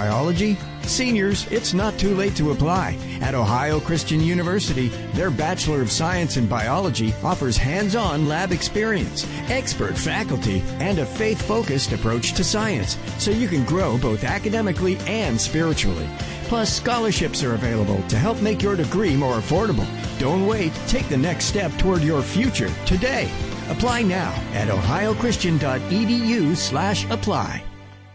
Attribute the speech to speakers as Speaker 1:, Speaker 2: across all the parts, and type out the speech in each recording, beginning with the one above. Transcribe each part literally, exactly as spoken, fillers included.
Speaker 1: biology? Seniors, it's not too late to apply. At Ohio Christian University, their Bachelor of Science in Biology offers hands-on lab experience, expert faculty, and a faith-focused approach to science, so you can grow both academically and spiritually. Plus, scholarships are available to help make your degree more affordable. Don't wait. Take the next step toward your future today. Apply now at ohiochristian.edu slash apply.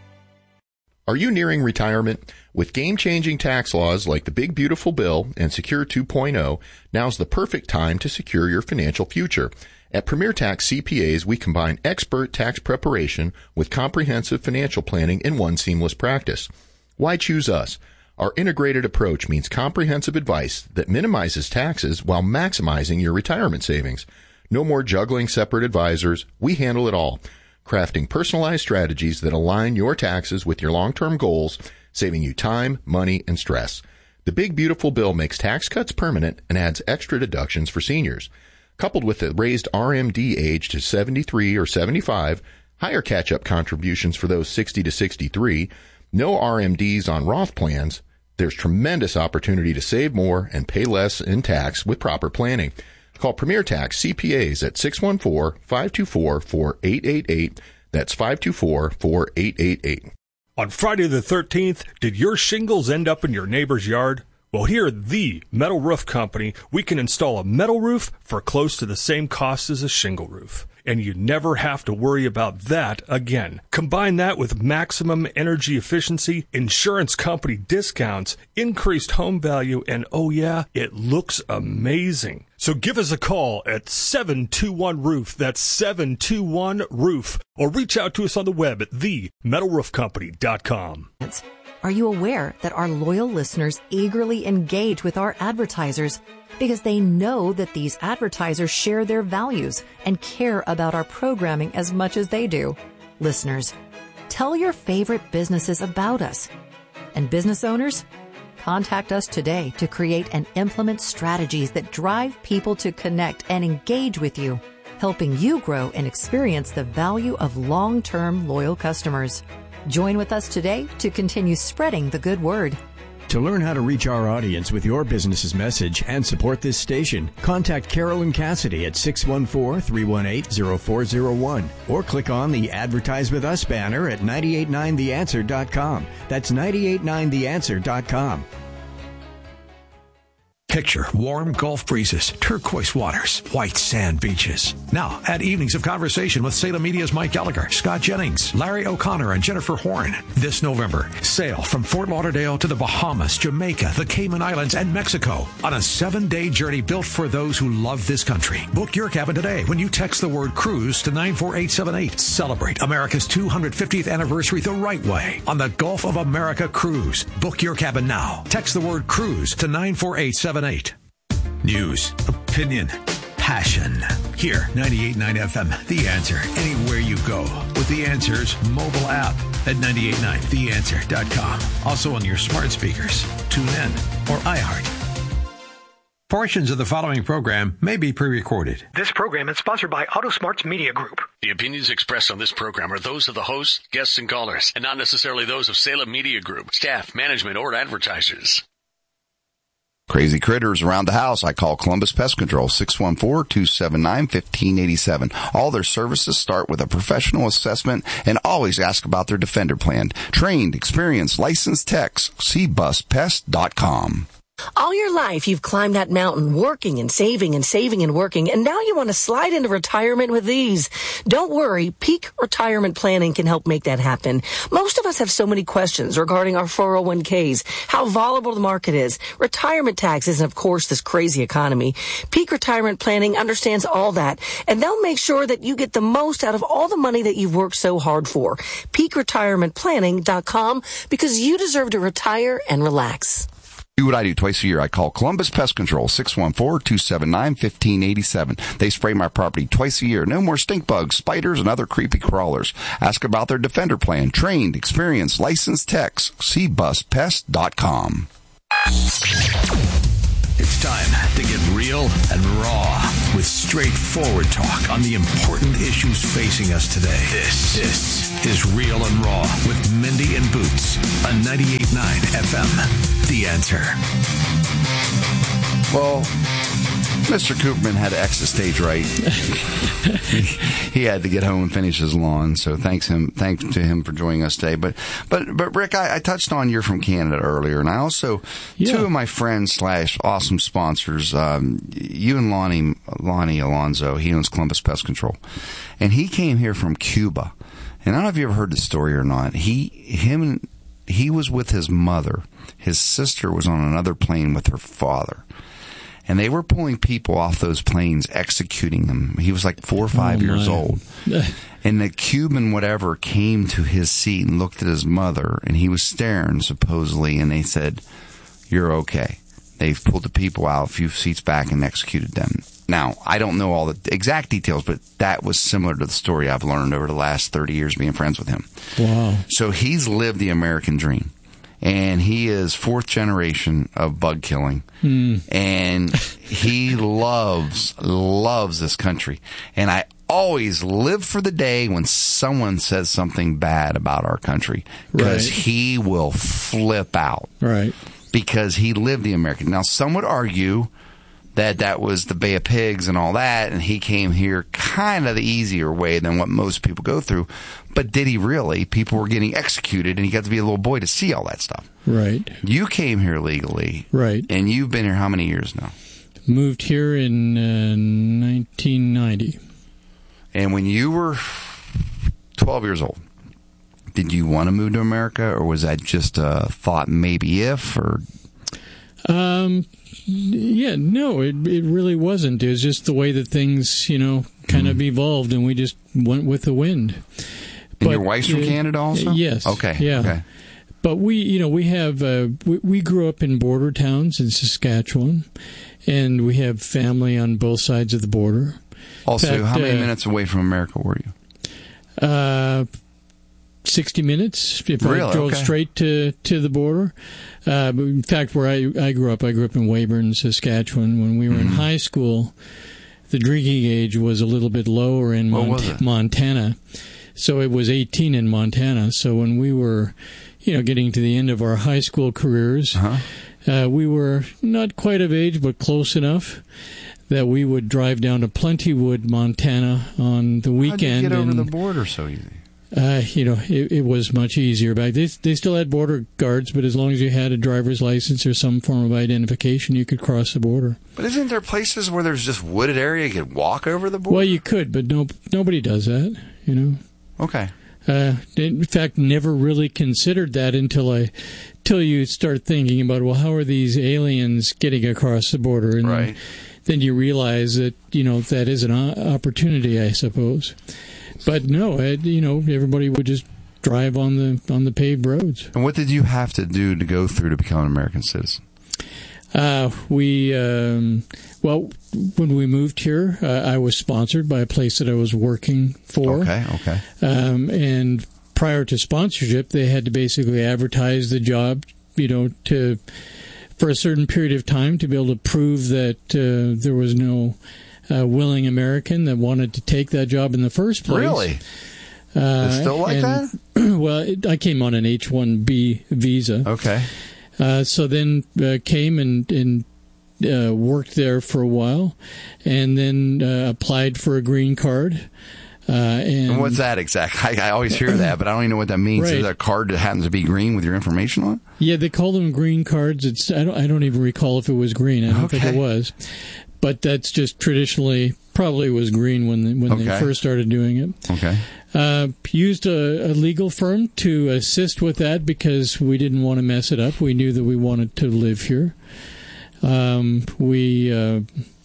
Speaker 2: Are you nearing retirement? With game-changing tax laws like the Big Beautiful Bill and Secure two point oh, now's the perfect time to secure your financial future. At Premier Tax C P As, we combine expert tax preparation with comprehensive financial planning in one seamless practice. Why choose us? Our integrated approach means comprehensive advice that minimizes taxes while maximizing your retirement savings. No more juggling separate advisors. We handle it all, crafting personalized strategies that align your taxes with your long-term goals, saving you time, money, and stress. The Big Beautiful Bill makes tax cuts permanent and adds extra deductions for seniors. Coupled with the raised R M D age to seventy-three or seventy-five, higher catch-up contributions for those sixty to sixty-three, no R M Ds on Roth plans, there's tremendous opportunity to save more and pay less in tax with proper planning. Call Premier Tax C P As at six one four, five two four, four eight eight eight. That's five two four, four eight eight eight.
Speaker 3: On Friday the thirteenth, did your shingles end up in your neighbor's yard? Well, here at the Metal Roof Company, we can install a metal roof for close to the same cost as a shingle roof. And you never have to worry about that again. Combine that with maximum energy efficiency, insurance company discounts, increased home value, and oh yeah, it looks amazing. So give us a call at seven two one roof. That's seven two one roof. Or reach out to us on the web at the metal roof company dot com.
Speaker 4: Are you aware that our loyal listeners eagerly engage with our advertisers because they know that these advertisers share their values and care about our programming as much as they do? Listeners, tell your favorite businesses about us. And business owners, contact us today to create and implement strategies that drive people to connect and engage with you, helping you grow and experience the value of long-term loyal customers. Join with us today to continue spreading the good word.
Speaker 1: To learn how to reach our audience with your business's message and support this station, contact Carolyn Cassidy at six one four, three one eight, zero four zero one or click on the Advertise With Us banner at nine eight nine the answer dot com. That's nine eight nine the answer dot com.
Speaker 5: Picture warm Gulf breezes, turquoise waters, white sand beaches. Now, at Evenings of Conversation with Salem Media's Mike Gallagher, Scott Jennings, Larry O'Connor, and Jennifer Horn. This November, sail from Fort Lauderdale to the Bahamas, Jamaica, the Cayman Islands, and Mexico on a seven-day journey built for those who love this country. Book your cabin today when you text the word cruise to nine four eight seven eight. Celebrate America's two hundred fiftieth anniversary the right way on the Gulf of America Cruise. Book your cabin now. Text the word cruise to nine four eight seven eight. News, opinion, passion. Here, ninety-eight point nine F M, The Answer. Anywhere you go with The Answer's mobile app at nine eight nine the answer dot com. Also on your smart speakers, TuneIn, or iHeart. Portions of the following program may be pre-recorded.
Speaker 6: This program is sponsored by AutoSmarts Media Group.
Speaker 7: The opinions expressed on this program are those of the hosts, guests, and callers, and not necessarily those of Salem Media Group, staff, management, or advertisers.
Speaker 8: Crazy critters around the house, I call Columbus Pest Control, six one four, two seven nine, one five eight seven. All their services start with a professional assessment and always ask about their Defender plan. Trained, experienced, licensed techs, c bus pest dot com.
Speaker 9: All your life, you've climbed that mountain, working and saving and saving and working, and now you want to slide into retirement with ease. Don't worry, Peak Retirement Planning can help make that happen. Most of us have so many questions regarding our four oh one k's, how volatile the market is, retirement taxes, and of course, this crazy economy. Peak Retirement Planning understands all that, and they'll make sure that you get the most out of all the money that you've worked so hard for. peak retirement planning dot com, because you deserve to retire and relax.
Speaker 8: Do what I do twice a year. I call Columbus Pest Control, six one four, two seven nine, one five eight seven. They spray my property twice a year. No more stink bugs, spiders, and other creepy crawlers. Ask about their Defender plan. Trained, experienced, licensed techs. c bus pest dot com.
Speaker 5: It's time to get real and raw with straightforward talk on the important issues facing us today. This, this is Real and Raw with Mindy and Boots on ninety-eight point nine F M. The Answer.
Speaker 8: Well, Mister Cooperman had to exit stage right. he, he had to get home and finish his lawn, so thanks him, thanks to him for joining us today. But, but, but Rick, I, I touched on you're from Canada earlier, and I also yeah. two of my friends slash awesome sponsors, um, you and Lonnie Lonnie Alonso. He owns Columbus Pest Control, and he came here from Cuba. And I don't know if you ever heard the story or not. He him he was with his mother. His sister was on another plane with her father. And they were pulling people off those planes, executing them. He was like four or five oh years old. And the Cuban whatever came to his seat and looked at his mother, and he was staring, supposedly, and they said, "You're okay." They've pulled the people out a few seats back and executed them. Now, I don't know all the exact details, but that was similar to the story I've learned over the last thirty years being friends with him.
Speaker 10: Wow.
Speaker 8: So he's lived the American dream. And he is fourth generation of bug killing. Mm. And he loves, loves this country. And I always live for the day when someone says something bad about our country. Because right. he will flip out.
Speaker 10: Right.
Speaker 8: Because he lived the American. Now, some would argue that that was the Bay of Pigs and all that, and he came here kind of the easier way than what most people go through. But did he really? People were getting executed, and he got to be a little boy to see all that stuff.
Speaker 10: Right.
Speaker 8: You came here legally.
Speaker 10: Right.
Speaker 8: And you've been here how many years now?
Speaker 10: Moved here in uh, nineteen ninety.
Speaker 8: And when you were twelve years old, did you want to move to America, or was that just a thought maybe if, or...
Speaker 10: Um... Yeah, no, it it really wasn't. It was just the way that things, you know, kind mm. of evolved, and we just went with the wind.
Speaker 8: And but, your wife's from uh, Canada also?
Speaker 10: Yes.
Speaker 8: Okay.
Speaker 10: Yeah.
Speaker 8: Okay.
Speaker 10: But we, you know, we have, uh, we, we grew up in border towns in Saskatchewan, and we have family on both sides of the border.
Speaker 8: Also,
Speaker 10: fact,
Speaker 8: how many
Speaker 10: uh,
Speaker 8: minutes away from America were you?
Speaker 10: Uh, sixty minutes if
Speaker 8: really?
Speaker 10: I drove
Speaker 8: okay.
Speaker 10: straight to, to the border. Uh, but in fact, where I, I grew up, I grew up in Weyburn, Saskatchewan. When we were mm-hmm. in high school, the drinking age was a little bit lower in Mont- Montana. So it was eighteen in Montana. So when we were, you know, getting to the end of our high school careers, uh-huh. uh, we were not quite of age, but close enough that we would drive down to Plentywood, Montana on the weekend.
Speaker 8: How'd you get over
Speaker 10: and,
Speaker 8: the border so easy?
Speaker 10: Uh, you know, it, it was much easier back. They they still had border guards, but as long as you had a driver's license or some form of identification, you could cross the border.
Speaker 8: But isn't there places where there's just wooded area you could walk over the border?
Speaker 10: Well, you could, but no, nobody does that. You know.
Speaker 8: Okay.
Speaker 10: Uh, in fact, never really considered that until I, till you start thinking about, well, how are these aliens getting across the border? And
Speaker 8: right.
Speaker 10: then, then you realize that, you know, that is an opportunity, I suppose. But no, it, you know, everybody would just drive on the on the paved roads.
Speaker 8: And what did you have to do to go through to become an American citizen?
Speaker 10: Uh, we, um, well, when we moved here, uh, I was sponsored by a place that I was working for.
Speaker 8: Okay, okay.
Speaker 10: Um, and prior to sponsorship, they had to basically advertise the job, you know, to for a certain period of time to be able to prove that uh, there was no uh, willing American that wanted to take that job in the first place.
Speaker 8: Really?
Speaker 10: Uh,
Speaker 8: it's still like
Speaker 10: and,
Speaker 8: that?
Speaker 10: Well, it, I came on an H one B visa.
Speaker 8: Okay.
Speaker 10: Uh, so then uh, came and, and uh, worked there for a while, and then uh, applied for a green card. Uh, and,
Speaker 8: and what's that exactly? I, I always hear that, but I don't even know what that means.
Speaker 10: Right.
Speaker 8: Is that a card that happens to be green with your information on it?
Speaker 10: Yeah, they call them green cards. It's I don't I don't even recall if it was green. I don't
Speaker 8: okay.
Speaker 10: think it was, but that's just traditionally probably was green when they, when
Speaker 8: okay.
Speaker 10: they first started doing it.
Speaker 8: Okay.
Speaker 10: Uh, used a, a legal firm to assist with that because we didn't want to mess it up. We knew that we wanted to live here. Um, we uh,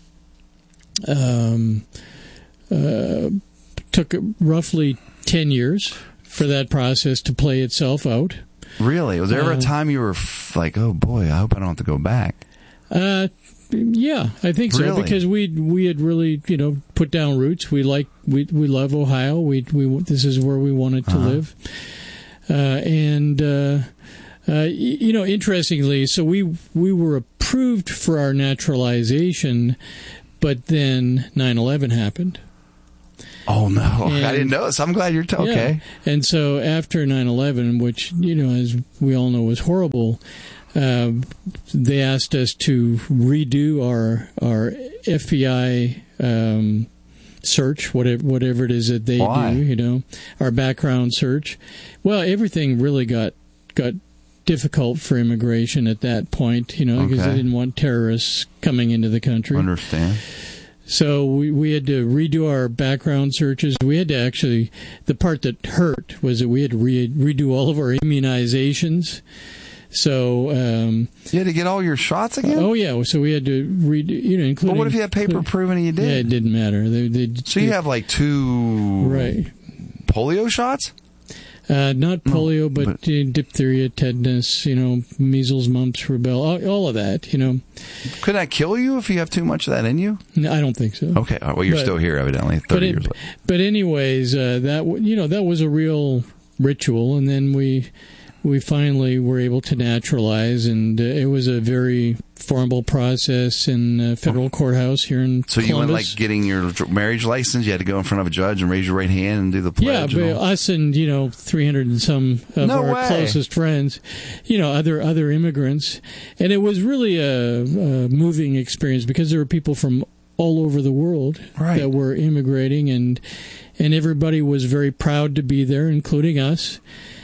Speaker 10: um, uh, took roughly ten years for that process to play itself out.
Speaker 8: Really? Was there ever
Speaker 10: uh,
Speaker 8: a time you were f- like, oh boy, I hope I don't have to go back?
Speaker 10: Uh, yeah, I think so
Speaker 8: really?
Speaker 10: because we we had really you know put down roots. We like we we love Ohio. We we this is where we wanted to uh-huh. live, uh, and uh, uh, you know interestingly, so we we were a approved for our naturalization, but then nine eleven happened.
Speaker 8: Oh, no.
Speaker 10: And,
Speaker 8: I didn't know this. I'm glad you're t- okay.
Speaker 10: Yeah. And so after nine eleven, which, you know, as we all know was horrible, uh, they asked us to redo our our F B I um, search, whatever whatever it is that they
Speaker 8: Why?
Speaker 10: do, you know, our background search. Well, everything really got got difficult for immigration at that point, you know, because
Speaker 8: Okay.
Speaker 10: they didn't want terrorists coming into the country.
Speaker 8: Understand.
Speaker 10: So we, we had to redo our background searches. We had to actually, the part that hurt was that we had to re, redo all of our immunizations. So um,
Speaker 8: you had to get all your shots again?
Speaker 10: Oh yeah. So we had to redo, you know, including.
Speaker 8: But what if you had paper proving you did?
Speaker 10: Yeah, it didn't matter. They, they,
Speaker 8: so you
Speaker 10: they,
Speaker 8: have like two
Speaker 10: right
Speaker 8: polio shots?
Speaker 10: Uh, not polio, but,
Speaker 8: but
Speaker 10: uh, diphtheria, tetanus, you know, measles, mumps, rubella, all, all of that, you know.
Speaker 8: Could that kill you if you have too much of that in you?
Speaker 10: No, I don't think so.
Speaker 8: Okay, well, you're
Speaker 10: but,
Speaker 8: still here, evidently, thirty
Speaker 10: but it,
Speaker 8: years later.
Speaker 10: But anyways, uh, that you know that was a real ritual, and then we we finally were able to naturalize, and uh, it was a very formal process in a federal courthouse here in
Speaker 8: So
Speaker 10: Columbus.
Speaker 8: you went like getting your marriage license, you had to go in front of a judge and raise your right hand and do the
Speaker 10: Yeah,
Speaker 8: pledge?
Speaker 10: but
Speaker 8: and all?
Speaker 10: us and, you know, three hundred and some of
Speaker 8: No
Speaker 10: our
Speaker 8: way.
Speaker 10: closest friends, you know, other other immigrants. And it was really a, a moving experience because there were people from all over the world
Speaker 8: right.
Speaker 10: that were immigrating, and and everybody was very proud to be there, including us.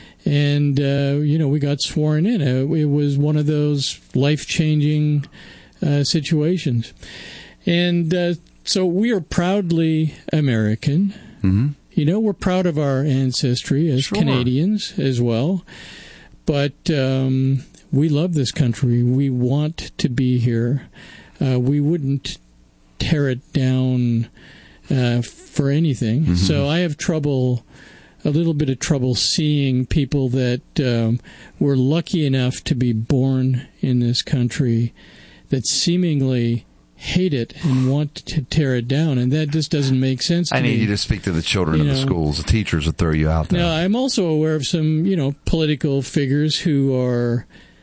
Speaker 10: And, uh, you know, we got sworn in. Uh, it was one of those life-changing uh, situations. And uh, so we are proudly American.
Speaker 8: Mm-hmm.
Speaker 10: You know, we're proud of our ancestry as
Speaker 8: Sure.
Speaker 10: Canadians as well. But um, we love this country. We want to be here. Uh, we wouldn't tear it down uh, for anything.
Speaker 8: Mm-hmm.
Speaker 10: So I have trouble... a little bit of trouble seeing people that um, were lucky enough to be born in this country that seemingly hate it and want to tear it down, and that just doesn't make sense to
Speaker 8: I need
Speaker 10: me.
Speaker 8: you to speak to the children
Speaker 10: You
Speaker 8: of the
Speaker 10: know.
Speaker 8: schools. The teachers will throw you out there.
Speaker 10: Now, I'm also aware of some, you know, political figures who are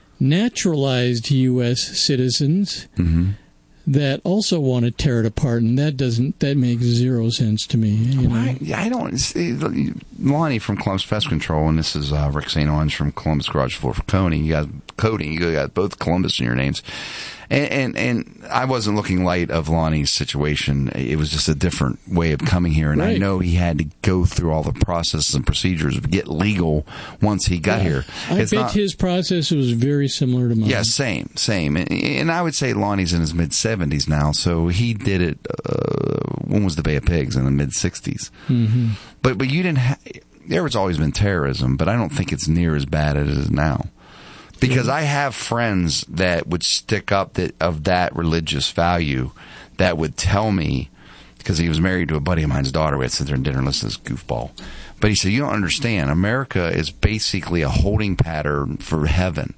Speaker 10: naturalized U S citizens
Speaker 8: Mm-hmm.
Speaker 10: that also want to tear it apart, and that doesn't that makes zero sense to me. You know?
Speaker 8: I, I don't see Lonnie from Columbus Pest Control, and this is uh, Rick Saint Owens from Columbus Garage Floor for Coding. You got coding. You got both Columbus in your names, and, and and I wasn't looking light of Lonnie's situation. It was just a different way of coming here, and
Speaker 10: Right.
Speaker 8: I know he had to go through all the processes and procedures to get legal once he got
Speaker 10: Yeah.
Speaker 8: here.
Speaker 10: I
Speaker 8: It's
Speaker 10: bet
Speaker 8: not-
Speaker 10: his process was very similar to mine.
Speaker 8: Yeah, same, same. And, and I would say Lonnie's in his mid-seventies now, so he did it, uh, when was the Bay of Pigs? In the mid-sixties.
Speaker 10: Mm-hmm.
Speaker 8: But but you didn't ha- there has always been terrorism, but I don't think it's near as bad as it is now. Because I have friends that would stick up that of that religious value that would tell me, because he was married to a buddy of mine's daughter, we had to sit there and dinner and listen to this goofball. But he said, you don't understand, America is basically a holding pattern for heaven.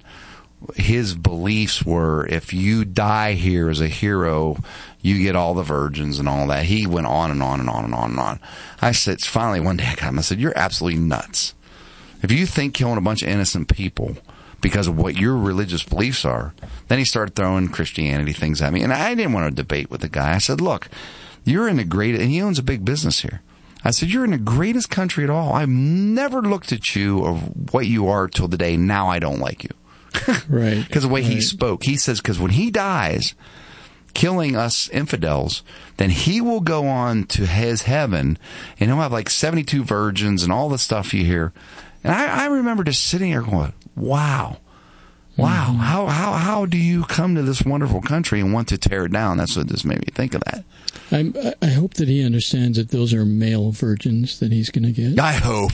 Speaker 8: His beliefs were, if you die here as a hero, you get all the virgins and all that. He went on and on and on and on and on. I said, finally one day I got him, I said, you're absolutely nuts. If you think killing a bunch of innocent people because of what your religious beliefs are, then he started throwing Christianity things at me. And I didn't want to debate with the guy. I said, look, you're in the greatest, and he owns a big business here. I said, you're in the greatest country at all. I've never looked at you of what you are till the day now I don't like you.
Speaker 10: Right.
Speaker 8: Because the way
Speaker 10: right.
Speaker 8: he spoke, he says, because when he dies, killing us infidels, then he will go on to his heaven, and he'll have like seventy-two virgins and all the stuff you hear. And I, I remember just sitting there going, wow. Wow,
Speaker 10: Mm-hmm.
Speaker 8: how how how do you come to this wonderful country and want to tear it down? That's what just made me think of that.
Speaker 10: I'm, I hope that he understands that those are male virgins that he's going to get.
Speaker 8: I hope.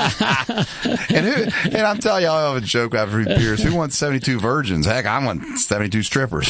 Speaker 8: and who, and I'm telling you, I'll have a joke after three beers. Who wants seventy-two virgins? Heck, I want seventy-two strippers.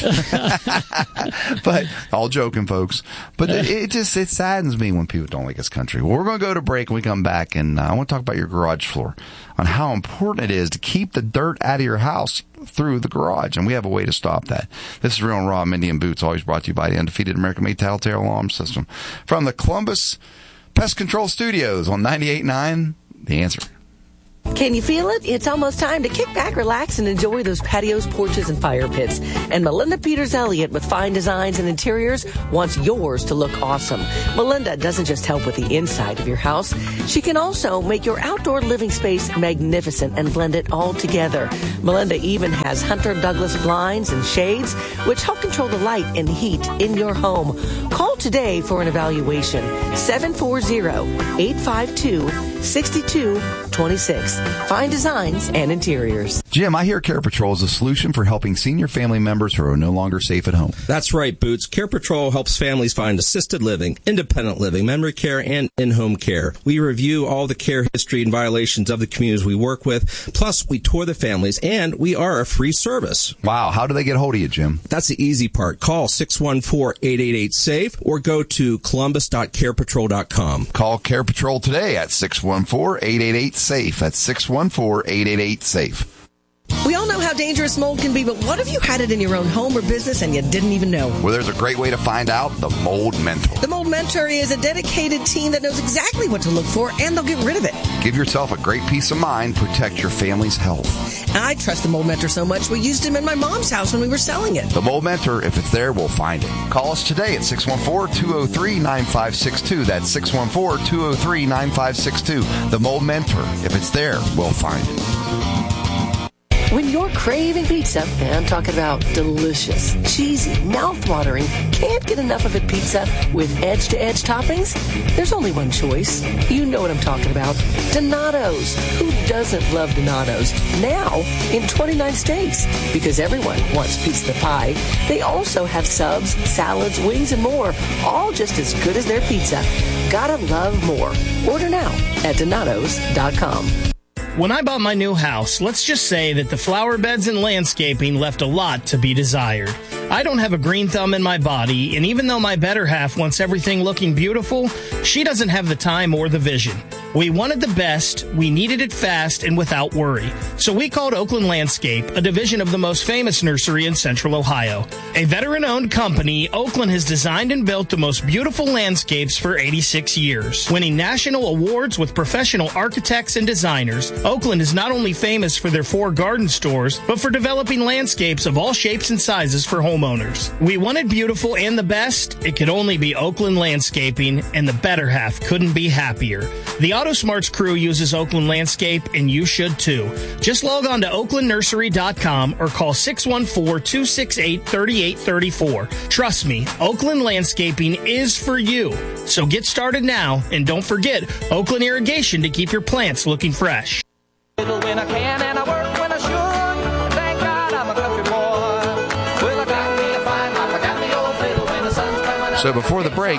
Speaker 8: But all joking, folks. But it, it just it saddens me when people don't like this country. Well, we're going to go to break and we come back, and uh, I want to talk about your garage floor, on how important it is to keep the dirt out of your house through the garage, and we have a way to stop that. This is Real and Raw Mindy and Boots, always brought to you by the undefeated American-made Tattletale Alarm System from the Columbus Pest Control Studios on ninety-eight point nine The Answer.
Speaker 9: Can you feel it? It's almost time to kick back, relax, and enjoy those patios, porches, and fire pits. And Melinda Peters Elliott with Fine Designs and Interiors wants yours to look awesome. Melinda doesn't just help with the inside of your house. She can also make your outdoor living space magnificent and blend it all together. Melinda even has Hunter Douglas blinds and shades, which help control the light and heat in your home. Call today for an evaluation. seven four zero, eight five two, six two two six. Fine Designs and Interiors.
Speaker 8: Jim, I hear Care Patrol is a solution for helping senior family members who are no longer safe at home.
Speaker 11: That's right, Boots. Care Patrol helps families find assisted living, independent living, memory care, and in-home care. We review all the care history and violations of the communities we work with. Plus, we tour the families, and we are a free service.
Speaker 8: Wow. How do they get hold of you, Jim?
Speaker 11: That's the easy part. Call six one four, eight eight eight, SAFE or go to columbus dot care patrol dot com.
Speaker 8: Call Care Patrol today at six one four, eight eight eight, SAFE. That's six one four, eight eight eight, SAFE.
Speaker 9: We all know how dangerous mold can be, but what if you had it in your own home or business and you didn't even know?
Speaker 8: Well, there's a great way to find out. The Mold Mentor.
Speaker 9: The Mold Mentor is a dedicated team that knows exactly what to look for, and they'll get rid of it.
Speaker 8: Give yourself a great peace of mind. Protect your family's health.
Speaker 9: I trust the Mold Mentor so much, we used him in my mom's house when we were selling it.
Speaker 8: The Mold Mentor, if it's there, we'll find it. Call us today at six one four, two zero three, nine five six two. That's six one four, two zero three, nine five six two. The Mold Mentor, if it's there, we'll find it.
Speaker 9: When you're craving pizza, and I'm talking about delicious, cheesy, mouth-watering, can't get enough of it pizza with edge-to-edge toppings, there's only one choice. You know what I'm talking about. Donato's. Who doesn't love Donato's? Now in twenty-nine states. Because everyone wants piece of the pie. They also have subs, salads, wings, and more. All just as good as their pizza. Gotta love more. Order now at donatos dot com.
Speaker 12: When I bought my new house, let's just say that the flower beds and landscaping left a lot to be desired. I don't have a green thumb in my body, and even though my better half wants everything looking beautiful, she doesn't have the time or the vision. We wanted the best, we needed it fast and without worry. So we called Oakland Landscape, a division of the most famous nursery in Central Ohio. A veteran-owned company, Oakland has designed and built the most beautiful landscapes for eighty-six years. Winning national awards with professional architects and designers, Oakland is not only famous for their four garden stores, but for developing landscapes of all shapes and sizes for homeowners. We wanted beautiful and the best. It could only be Oakland Landscaping, and the better half couldn't be happier. The AutoSmarts crew uses Oakland Landscape, and you should too. Just log on to oakland nursery dot com or call six one four, two six eight, three eight three four. Trust me, Oakland Landscaping is for you. So get started now, and don't forget Oakland Irrigation to keep your plants looking fresh.
Speaker 13: When I can and I work when I should. Thank God I'm a country boy. Well, I got me a fine life, I got me old fiddle when the sun's coming up.
Speaker 8: So before the break,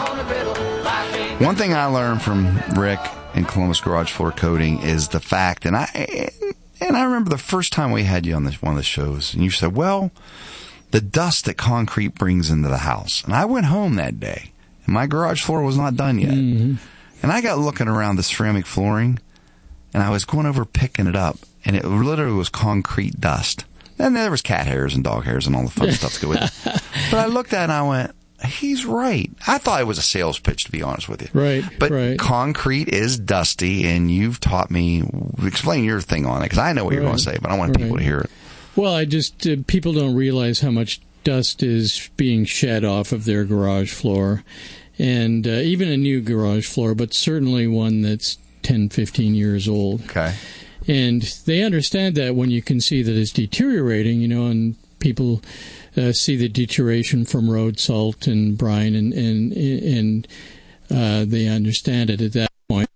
Speaker 8: one thing I learned from Rick in Columbus Garage Floor Coating is the fact, and I and I remember the first time we had you on this, one of the shows, and you said, well, the dust that concrete brings into the house. And I went home that day, and my garage floor was not done yet. Mm-hmm. And I got looking around the ceramic flooring, and I was going over picking it up, and it literally was concrete dust. And there was cat hairs and dog hairs and all the fun stuff to go with it. But I looked at it and I went, he's right. I thought it was a sales pitch, to be honest with you.
Speaker 10: Right,
Speaker 8: But
Speaker 10: right.
Speaker 8: concrete is dusty, and you've taught me, explain your thing on it, because I know what you're
Speaker 10: Right.
Speaker 8: going to say, but I want
Speaker 10: Right.
Speaker 8: people to hear it.
Speaker 10: Well, I just, uh, people don't realize how much dust is being shed off of their garage floor. And uh, even a new garage floor, but certainly one that's ten, fifteen years old.
Speaker 8: Okay.
Speaker 10: And they understand that when you can see that it's deteriorating, you know, and people uh, see the deterioration from road salt and brine, and and and uh, they understand it at that point.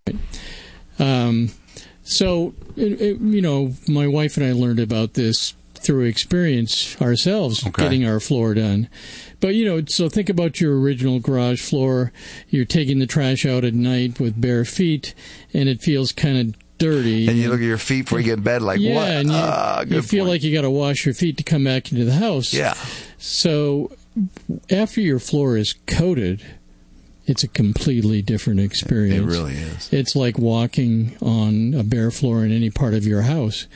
Speaker 10: Um, so, it, it, you know, my wife and I learned about this through experience ourselves,
Speaker 8: okay.
Speaker 10: getting our floor done. But, you know, so think about your original garage floor. You're taking the trash out at night with bare feet, and it feels kind of dirty.
Speaker 8: And you look at your feet before you get in bed like,
Speaker 10: yeah,
Speaker 8: what?
Speaker 10: And you,
Speaker 8: uh,
Speaker 10: you feel
Speaker 8: point.
Speaker 10: like you got to wash your feet to come back into the house.
Speaker 8: Yeah.
Speaker 10: So after your floor is coated, it's a completely different experience.
Speaker 8: It really is.
Speaker 10: It's like walking on a bare floor in any part of your house.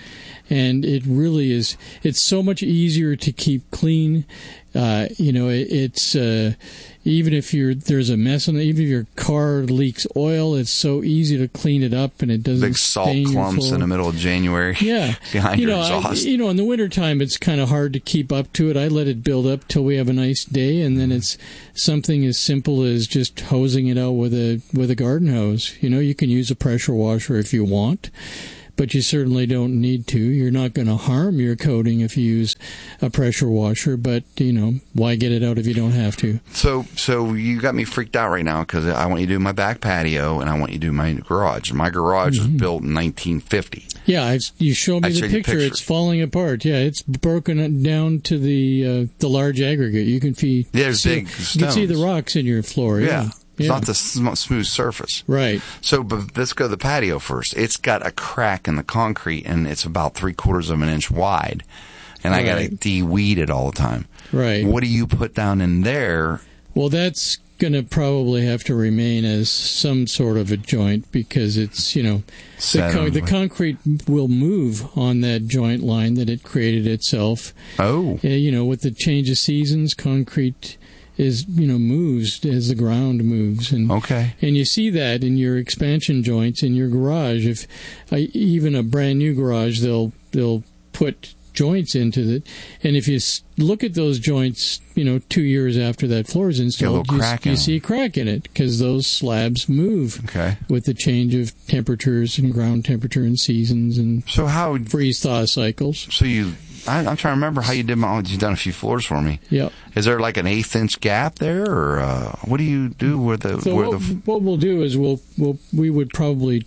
Speaker 10: and it really is. It's so much easier to keep clean. Uh, you know, it, it's uh, even if you're there's a mess on it, even if your car leaks oil, it's so easy to clean it up, and it doesn't
Speaker 8: big salt
Speaker 10: stain your
Speaker 8: clumps
Speaker 10: floor.
Speaker 8: in the middle of January.
Speaker 10: Yeah,
Speaker 8: behind
Speaker 10: you
Speaker 8: your
Speaker 10: know,
Speaker 8: exhaust.
Speaker 10: I, you know, in the wintertime, it's kind of hard to keep up to it. I let it build up till we have a nice day, and then it's something as simple as just hosing it out with a with a garden hose. You know, you can use a pressure washer if you want, but you certainly don't need to. You're not going to harm your coating if you use a pressure washer, but, you know, why get it out if you don't have to?
Speaker 8: So so you got me freaked out right now because I want you to do my back patio and I want you to do my garage. My garage
Speaker 10: Mm-hmm.
Speaker 8: was built in nineteen fifty.
Speaker 10: Yeah, I've, you showed me
Speaker 8: I
Speaker 10: the
Speaker 8: showed you
Speaker 10: picture.
Speaker 8: picture.
Speaker 10: It's falling apart. Yeah, it's broken down to the uh, the large aggregate. You can see,
Speaker 8: Yeah, there's
Speaker 10: see,
Speaker 8: big
Speaker 10: you can see the
Speaker 8: stones.
Speaker 10: rocks in your floor.
Speaker 8: Yeah.
Speaker 10: Yeah.
Speaker 8: It's
Speaker 10: Yeah.
Speaker 8: not the sm- smooth surface.
Speaker 10: Right.
Speaker 8: So but let's go to the patio first. It's got a crack in the concrete, and it's about three quarters of an inch wide. And I got to
Speaker 10: Right.
Speaker 8: de-weed it all the time.
Speaker 10: Right.
Speaker 8: What do you put down in there?
Speaker 10: Well, that's going to probably have to remain as some sort of a joint because it's, you know, the, con-
Speaker 8: Sediment.
Speaker 10: the concrete will move on that joint line that it created itself.
Speaker 8: Oh.
Speaker 10: Uh, you know, with the change of seasons, concrete is, you know, moves as the ground moves. And,
Speaker 8: Okay.
Speaker 10: and you see that in your expansion joints in your garage. If uh, even a brand new garage, they'll they'll put joints into it, and if you s- look at those joints, you know, two years after that floor is installed,
Speaker 8: little
Speaker 10: you,
Speaker 8: crack
Speaker 10: you
Speaker 8: in
Speaker 10: see a crack in it because those slabs move
Speaker 8: Okay.
Speaker 10: with the change of temperatures and ground temperature and seasons and
Speaker 8: So how?
Speaker 10: freeze thaw cycles.
Speaker 8: So you? I, I'm trying to remember how you did my. You've done a few floors for me.
Speaker 10: Yep.
Speaker 8: Is there like an eighth inch gap there, or uh, what do you do with the?
Speaker 10: So
Speaker 8: where
Speaker 10: what,
Speaker 8: the
Speaker 10: what we'll do is we'll, we'll we would probably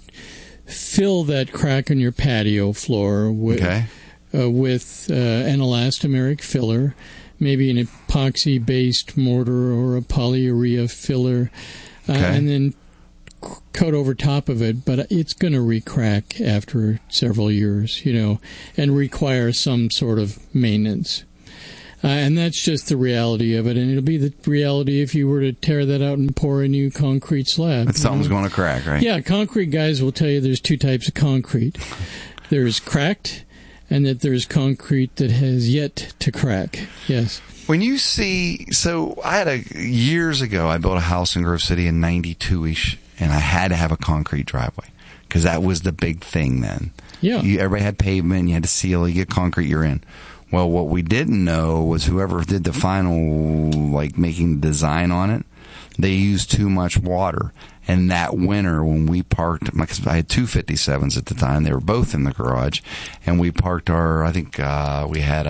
Speaker 10: fill that crack in your patio floor with
Speaker 8: Okay.
Speaker 10: uh, with uh, an elastomeric filler, maybe an epoxy-based mortar or a polyurea filler, uh,
Speaker 8: Okay.
Speaker 10: and then c- coat over top of it. But it's going to re-crack after several years, you know, and require some sort of maintenance. Uh, and that's just the reality of it. And it'll be the reality if you were to tear that out and pour a new concrete slab.
Speaker 8: But
Speaker 10: you
Speaker 8: something's
Speaker 10: know?
Speaker 8: going to crack, right?
Speaker 10: Yeah, concrete guys will tell you there's two types of concrete. There's cracked, and that there's concrete that has yet to crack. Yes.
Speaker 8: When you see, so I had a years ago, I built a house in Grove City in ninety-two-ish, and I had to have a concrete driveway because that was the big thing then.
Speaker 10: Yeah.
Speaker 8: You, everybody had pavement, you had to seal, you get concrete, you're in. Well, what we didn't know was whoever did the final, like, making the design on it, they used too much water. And that winter, when we parked, because I had two fifty-sevens at the time, they were both in the garage, and we parked our, I think uh, we had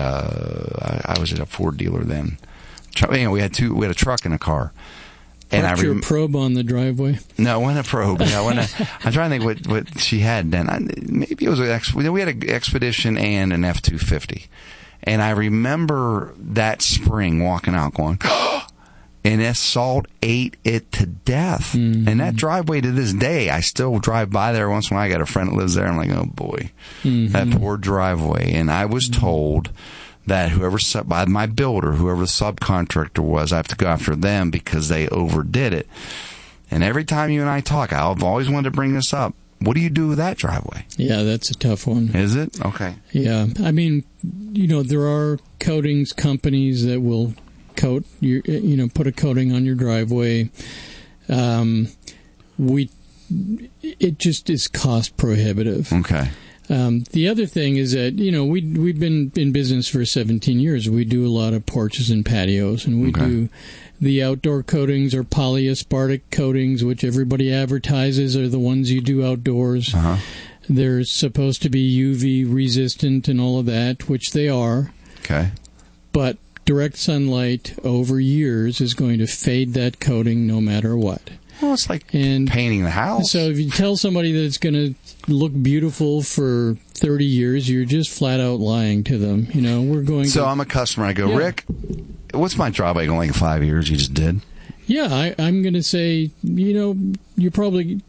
Speaker 8: a, I was at a Ford dealer then. Tr- You know, we had two, we had a truck and a car. And
Speaker 10: Parked
Speaker 8: I
Speaker 10: your
Speaker 8: rem-
Speaker 10: probe on the driveway.
Speaker 8: no, I went a probe. Yeah, I went a, I'm trying to think what, what she had then. I, maybe it was an ex, we had an Expedition and an F two fifty. And I remember that spring walking out going, and that salt ate it to death.
Speaker 10: Mm-hmm.
Speaker 8: And that driveway to this day, I still drive by there once in a while. I got a friend that lives there. I'm like, oh boy,
Speaker 10: Mm-hmm.
Speaker 8: that poor driveway. And I was told that whoever, sub- by my builder, whoever the subcontractor was, I have to go after them because they overdid it. And every time you and I talk, I've always wanted to bring this up. What do you do with that driveway?
Speaker 10: Yeah, that's a tough one.
Speaker 8: Is it? Okay.
Speaker 10: Yeah. I mean, you know, there are coatings companies that will coat your, you know, put a coating on your driveway. Um, we, it just is cost prohibitive.
Speaker 8: Okay.
Speaker 10: Um, the other thing is that, you know, we, we've been in business for seventeen years. We do a lot of porches and patios, and we
Speaker 8: Okay.
Speaker 10: do the outdoor coatings or polyaspartic coatings, which everybody advertises are the ones you do outdoors.
Speaker 8: Uh-huh.
Speaker 10: They're supposed to be U V resistant and all of that, which they are.
Speaker 8: Okay.
Speaker 10: But direct sunlight over years is going to fade that coating no matter what.
Speaker 8: Well, it's like
Speaker 10: and
Speaker 8: painting the house.
Speaker 10: So if you tell somebody that it's going to look beautiful for thirty years, you're just flat out lying to them. You know, we're going
Speaker 8: So
Speaker 10: to...
Speaker 8: I'm a customer. I go,
Speaker 10: Yeah.
Speaker 8: Rick, what's my driveway going like in five years? You just did?
Speaker 10: Yeah, I, I'm going to say, you know, you're probably...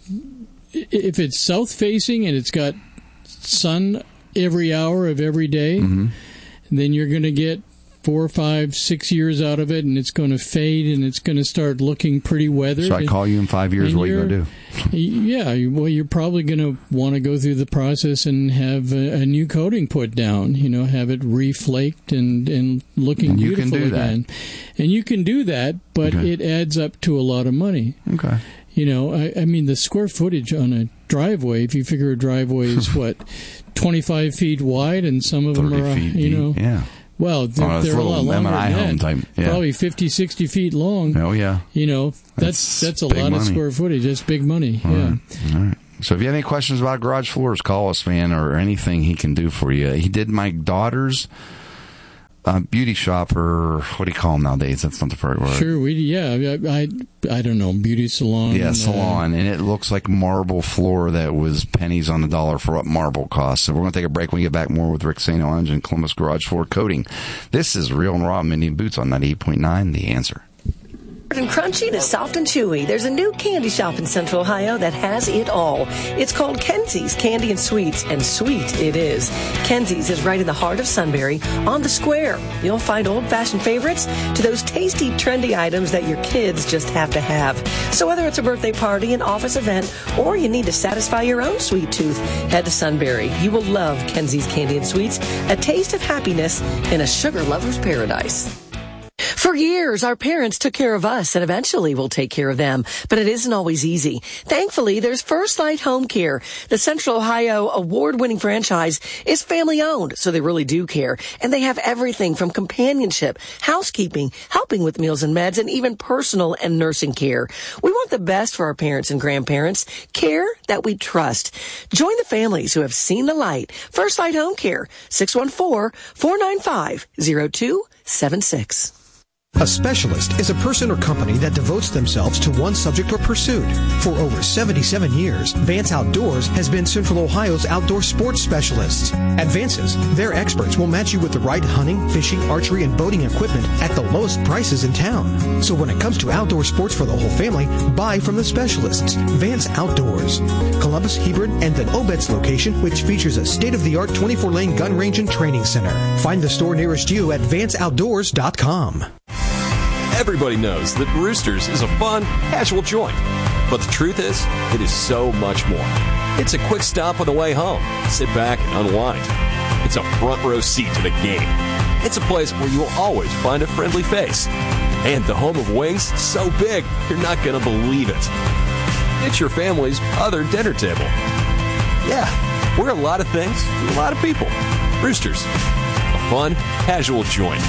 Speaker 10: If it's south-facing and it's got sun every hour of every day,
Speaker 8: Mm-hmm.
Speaker 10: then you're going to get four, five, six years out of it, and it's going to fade, and it's going to start looking pretty weathered.
Speaker 8: So I call you in five years, what are you going to do?
Speaker 10: Yeah, well, you're probably going to want to go through the process and have a, a new coating put down, you know, have it reflaked and, and looking
Speaker 8: and you
Speaker 10: beautiful
Speaker 8: can do
Speaker 10: again. That. And you can do that, but
Speaker 8: okay.
Speaker 10: it adds up to a lot of money.
Speaker 8: Okay.
Speaker 10: You know, I, I mean, the square footage on a driveway, if you figure a driveway is, what, twenty-five feet wide, and some of them are,
Speaker 8: feet
Speaker 10: you know.
Speaker 8: deep. Yeah.
Speaker 10: Well, they're,
Speaker 8: oh,
Speaker 10: they're a lot longer
Speaker 8: M and I
Speaker 10: than
Speaker 8: home
Speaker 10: that.
Speaker 8: type. Yeah.
Speaker 10: Probably fifty, sixty feet long.
Speaker 8: Oh, yeah.
Speaker 10: You know, that's that's, that's a lot
Speaker 8: money.
Speaker 10: of square footage. That's big money.
Speaker 8: All
Speaker 10: yeah.
Speaker 8: Right. All right. So if you have any questions about garage floors, call us, man, or anything he can do for you. He did my daughter's uh, beauty shop, or what do you call them nowadays? That's not the right word.
Speaker 10: Sure, we yeah. I, I I don't know, beauty salon.
Speaker 8: Yeah, salon, uh, and it looks like marble floor that was pennies on the dollar for what marble costs. So we're going to take a break. When we get back, more with Rick Saint Onge and Columbus Garage Floor Coating. This is Real and Raw Indian Boots on ninety-eight point nine. The Answer.
Speaker 9: And crunchy to soft and chewy, there's a new candy shop in Central Ohio that has it all. It's called Kenzie's Candy and Sweets, and sweet it is. Kenzie's is right in the heart of Sunbury, on the square. You'll find old-fashioned favorites to those tasty, trendy items that your kids just have to have. So whether it's a birthday party, an office event, or you need to satisfy your own sweet tooth, head to Sunbury. You will love Kenzie's Candy and Sweets, a taste of happiness in a sugar lover's paradise. For years, our parents took care of us, and eventually we'll take care of them. But it isn't always easy. Thankfully, there's First Light Home Care. The Central Ohio award-winning franchise is family-owned, so they really do care. And they have everything from companionship, housekeeping, helping with meals and meds, and even personal and nursing care. We want the best for our parents and grandparents, care that we trust. Join the families who have seen the light. First Light Home Care, six one four, four nine five, zero two seven six.
Speaker 6: A specialist is a person or company that devotes themselves to one subject or pursuit. For over seventy-seven years, Vance Outdoors has been Central Ohio's outdoor sports specialists. At Vance's, their experts will match you with the right hunting, fishing, archery, and boating equipment at the lowest prices in town. So when it comes to outdoor sports for the whole family, buy from the specialists. Vance Outdoors. Columbus, Hebron, and the Obetz location, which features a state-of-the-art twenty-four lane gun range and training center. Find the store nearest you at vance outdoors dot com.
Speaker 14: Everybody knows that Roosters is a fun, casual joint. But the truth is, it is so much more. It's a quick stop on the way home. Sit back and unwind. It's a front row seat to the game. It's a place where you will always find a friendly face. And the home of wings, so big, you're not going to believe it. It's your family's other dinner table. Yeah, we're a lot of things to a lot of people. Roosters, a fun, casual joint.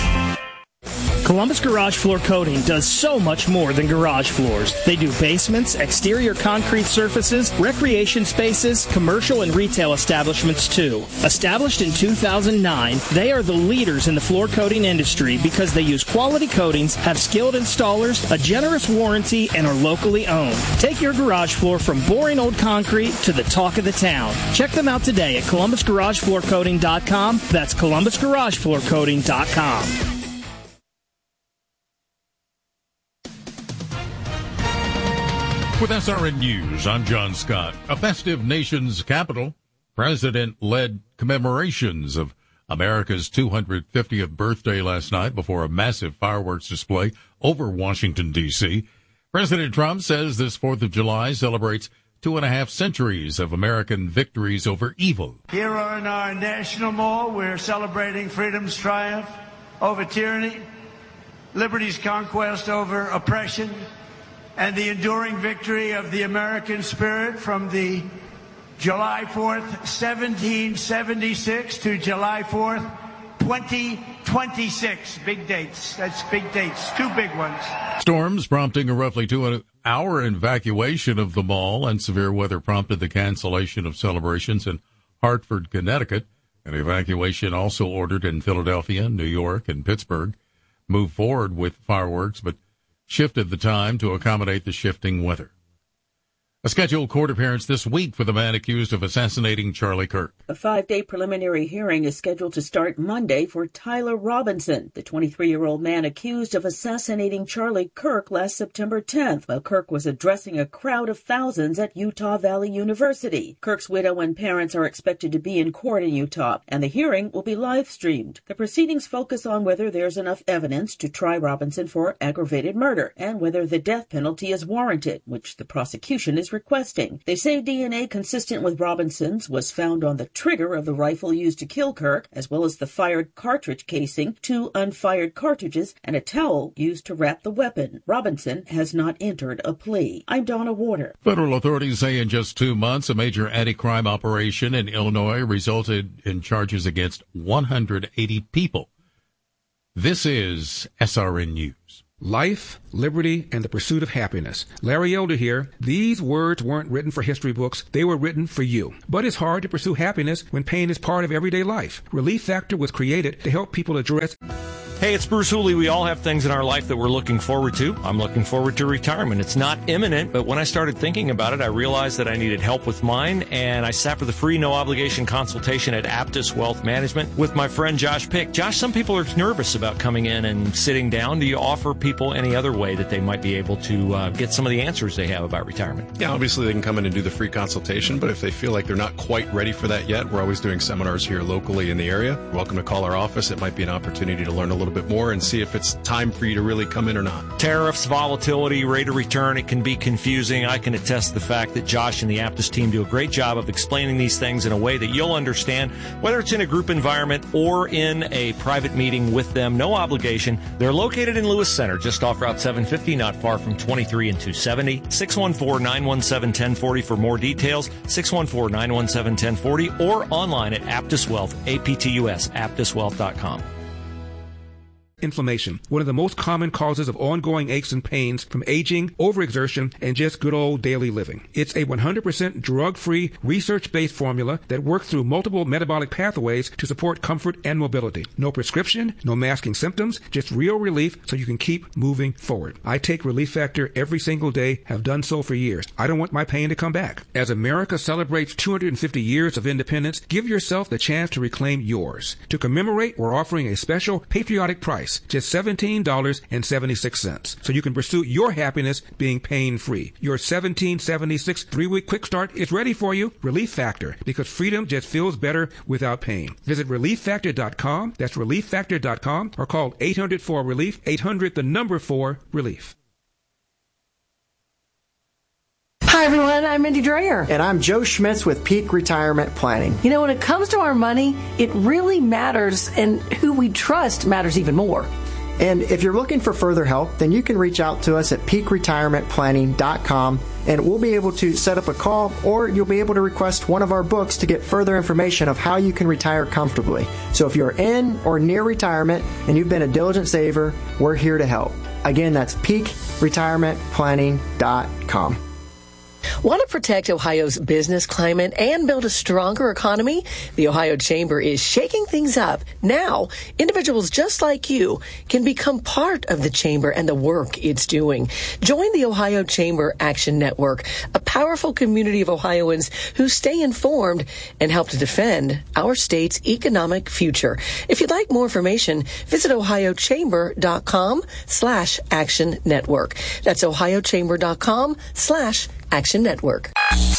Speaker 12: Columbus Garage Floor Coating does so much more than garage floors. They do basements, exterior concrete surfaces, recreation spaces, commercial and retail establishments too. Established in two thousand nine, they are the leaders in the floor coating industry because they use quality coatings, have skilled installers, a generous warranty, and are locally owned. Take your garage floor from boring old concrete to the talk of the town. Check them out today at columbus garage floor coating dot com. That's columbus garage floor coating dot com.
Speaker 15: With S R N News, I'm John Scott. A festive nation's capital, president-led commemorations of America's two hundred fiftieth birthday last night before a massive fireworks display over Washington, D C President Trump says this fourth of July celebrates two and a half centuries of American victories over evil.
Speaker 16: Here on our National Mall, we're celebrating freedom's triumph over tyranny, liberty's conquest over oppression, and the enduring victory of the American spirit from the July fourth, seventeen seventy-six to July fourth, twenty twenty-six. Big dates. That's big dates. Two big ones.
Speaker 15: Storms prompting a roughly two-hour evacuation of the mall, and severe weather prompted the cancellation of celebrations in Hartford, Connecticut. An evacuation also ordered in Philadelphia, New York, and Pittsburgh. Moved forward with fireworks, but shifted the time to accommodate the shifting weather. A scheduled court appearance this week for the man accused of assassinating Charlie Kirk.
Speaker 17: A five-day preliminary hearing is scheduled to start Monday for Tyler Robinson, the twenty-three-year-old man accused of assassinating Charlie Kirk last September tenth, while Kirk was addressing a crowd of thousands at Utah Valley University. Kirk's widow and parents are expected to be in court in Utah, and the hearing will be live-streamed. The proceedings focus on whether there's enough evidence to try Robinson for aggravated murder, and whether the death penalty is warranted, which the prosecution is requesting. They say D N A consistent with Robinson's was found on the trigger of the rifle used to kill Kirk, as well as the fired cartridge casing, two unfired cartridges, and a towel used to wrap the weapon. Robinson has not entered a plea. I'm Donna Warder.
Speaker 15: Federal authorities say in just two months, a major anti-crime operation in Illinois resulted in charges against one hundred eighty people. This is S R N News.
Speaker 18: Life, liberty, and the pursuit of happiness. Larry Elder here. These words weren't written for history books. They were written for you. But it's hard to pursue happiness when pain is part of everyday life. Relief Factor was created to help people address...
Speaker 19: Hey, it's Bruce Hooley. We all have things in our life that we're looking forward to. I'm looking forward to retirement. It's not imminent, but when I started thinking about it, I realized that I needed help with mine, and I sat for the free, no-obligation consultation at Aptus Wealth Management with my friend Josh Pick. Josh, some people are nervous about coming in and sitting down. Do you offer people any other way that they might be able to uh, get some of the answers they have about retirement?
Speaker 20: Yeah, obviously they can come in and do the free consultation, but if they feel like they're not quite ready for that yet, we're always doing seminars here locally in the area. You're welcome to call our office. It might be an opportunity to learn a little bit more and see if it's time for you to really come in or not.
Speaker 19: Tariffs, volatility, rate of return, it can be confusing. I can attest to the fact that Josh and the Aptus team do a great job of explaining these things in a way that you'll understand, whether it's in a group environment or in a private meeting with them. No obligation. They're located in Lewis Center, just off Route seven fifty, not far from twenty-three and two seventy. six one four, nine one seven, one zero four zero for more details. six one four, nine one seven, one zero four zero or online at Aptus Wealth, A P T U S, aptus wealth dot com.
Speaker 18: Inflammation, one of the most common causes of ongoing aches and pains from aging, overexertion, and just good old daily living. It's a one hundred percent drug-free, research-based formula that works through multiple metabolic pathways to support comfort and mobility. No prescription, no masking symptoms, just real relief so you can keep moving forward. I take Relief Factor every single day, have done so for years. I don't want my pain to come back. As America celebrates two hundred fifty years of independence, give yourself the chance to reclaim yours. To commemorate, we're offering a special patriotic price, just seventeen dollars and seventy-six cents, so you can pursue your happiness being pain-free. Your seventeen seventy-six three-week quick start is ready for you. Relief Factor, because freedom just feels better without pain. Visit relief factor dot com. That's relief factor dot com, or call eight hundred four relief, eight hundred the number four relief.
Speaker 21: Hi, everyone. I'm Mindy Dreyer.
Speaker 22: And I'm Joe Schmitz with Peak Retirement Planning.
Speaker 21: You know, when it comes to our money, it really matters, and who we trust matters even more.
Speaker 22: And if you're looking for further help, then you can reach out to us at peak retirement planning dot com, and we'll be able to set up a call, or you'll be able to request one of our books to get further information of how you can retire comfortably. So if you're in or near retirement and you've been a diligent saver, we're here to help. Again, that's peak retirement planning dot com.
Speaker 9: Want to protect Ohio's business climate and build a stronger economy? The Ohio Chamber is shaking things up. Now, individuals just like you can become part of the Chamber and the work it's doing. Join the Ohio Chamber Action Network, a powerful community of Ohioans who stay informed and help to defend our state's economic future. If you'd like more information, visit ohio chamber dot com slash action network. That's ohio chamber dot com slash Action Network.